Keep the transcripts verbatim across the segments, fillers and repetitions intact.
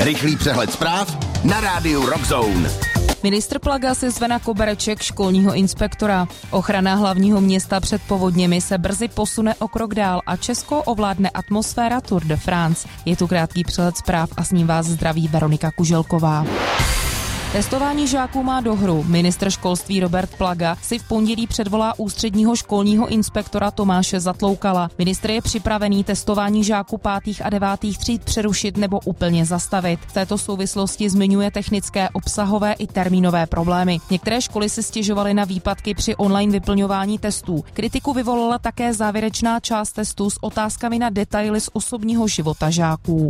Rychlý přehled zpráv na rádiu Rockzone. Ministr Plaga si zve na kobereček školního inspektora. Ochrana hlavního města před povodněmi se brzy posune o krok dál a Česko ovládne atmosféra Tour de France. Je tu krátký přehled zpráv a s ním vás zdraví Veronika Kuželková. Testování žáků má dohru. Ministr školství Robert Plaga si v pondělí předvolá ústředního školního inspektora Tomáše Zatloukala. Ministr je připravený testování žáků pátých a devátých tříd přerušit nebo úplně zastavit. V této souvislosti zmiňuje technické, obsahové i termínové problémy. Některé školy si stěžovaly na výpadky při online vyplňování testů. Kritiku vyvolala také závěrečná část testů s otázkami na detaily z osobního života žáků.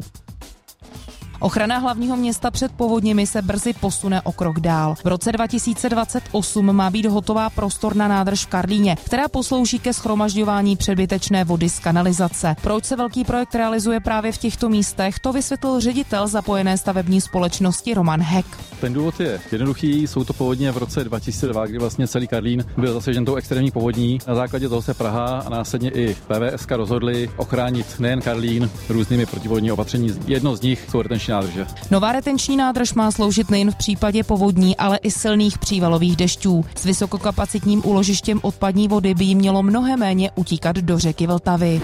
Ochrana hlavního města před povodněmi se brzy posune o krok dál. V roce dva tisíce dvacet osm má být hotová prostorná nádrž v Karlíně, která poslouží ke shromažďování přebytečné vody z kanalizace. Proč se velký projekt realizuje právě v těchto místech, to vysvětlil ředitel zapojené stavební společnosti Roman Heck. Ten důvod je jednoduchý, jsou to povodně v roce dva tisíce dva, kdy vlastně celý Karlín byl zasažen tou extrémní povodní. Na základě toho se Praha a následně i P V S rozhodli ochránit nejen Karlín různými protipovodní opatření. Jedno z nich jsou retenční nádrže. Nová retenční nádrž má sloužit nejen v případě povodní, ale i silných přívalových dešťů. S vysokokapacitním úložištěm odpadní vody by jí mělo mnohem méně utíkat do řeky Vltavy.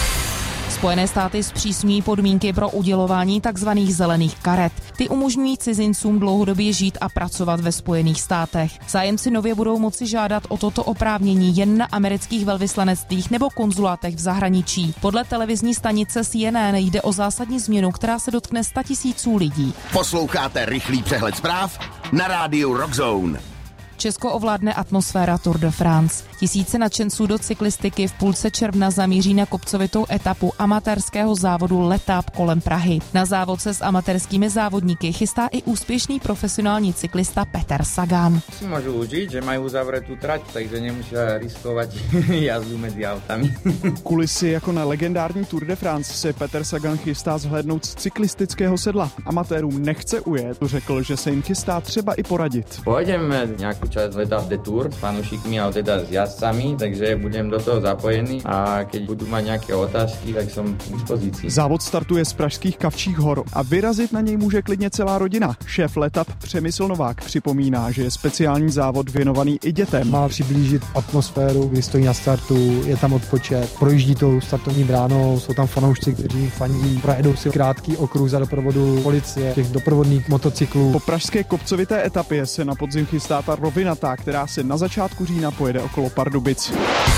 Spojené státy zpřísňují podmínky pro udělování tzv. Zelených karet. Ty umožňují cizincům dlouhodobě žít a pracovat ve Spojených státech. Zájemci nově budou moci žádat o toto oprávnění jen na amerických velvyslanectvích nebo konzulátech v zahraničí. Podle televizní stanice C N N jde o zásadní změnu, která se dotkne statisíců lidí. Posloucháte rychlý přehled zpráv na rádiu Rockzone. Česko ovládne atmosféra Tour de France. Tisíce nadšenců do cyklistiky v půlce června zamíří na kopcovitou etapu amatérského závodu Letap kolem Prahy. Na závod se s amatérskými závodníky chystá i úspěšný profesionální cyklista Peter Sagan. Si můžu užít, že mají uzavřetou trať, takže nemusí riskovat jazdu mezi autami. Kulisy jako na legendární Tour de France se Peter Sagan chystá zhlédnout z cyklistického sedla. Amatérům nechce ujet, řekl, že se jim chystá třeba i poradit. Pojedeme nějakou čas Letap de Tour s fanúšikmi a teda s jazdcami, takže budem do toho zapojený a keď budú mať nějaké otázky, tak jsem k dispozici. Závod startuje z pražských Kavčích hor a vyrazit na něj může klidně celá rodina. Šéf Letap Přemysl Novák připomíná, že je speciální závod věnovaný i dětem. Má přiblížit atmosféru, kdy stojí na startu, je tam odpočet, projíždí tou startovní bránou, jsou tam fanoušci, kteří fandí, projedou si krátký okruh za doprovodu policie, těch doprovodných motocyklů. Po pražské kopcovité etapě se na podzim chystá ta rovinatá, která se na začátku října pojede okolo Pardubic.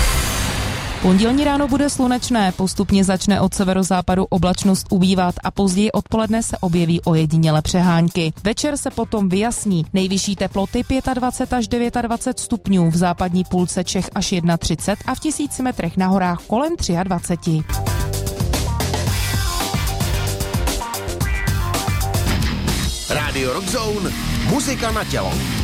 Pondělní ráno bude slunečné, postupně začne od severozápadu oblačnost ubývat a později odpoledne se objeví ojedinělé přehánky. Večer se potom vyjasní. Nejvyšší teploty dvacet pět až dvacet devět stupňů, v západní půlce Čech až třicet jedna a v tisíci metrech na horách kolem dvacet tři. Radio Rockzone, muzika na tělo.